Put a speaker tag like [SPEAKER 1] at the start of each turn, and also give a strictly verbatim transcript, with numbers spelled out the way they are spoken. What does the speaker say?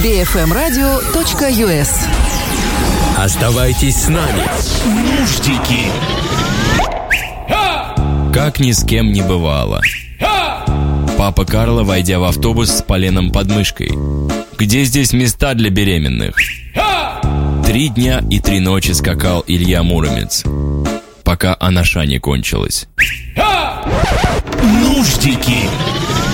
[SPEAKER 1] би эф эм радио точка ю эс.
[SPEAKER 2] Оставайтесь с нами. Нуждики.
[SPEAKER 3] Как ни с кем не бывало. Папа Карло, войдя в автобус с поленом под мышкой. Где здесь места для беременных? Три дня и три ночи скакал Илья Муромец, пока анаша не кончилась.
[SPEAKER 2] Нуждики.